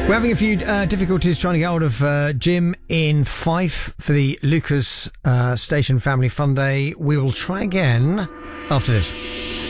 We're having a few difficulties trying to get hold of Jim in Fife for the Lucas Station Family Fun Day. We will try again after this.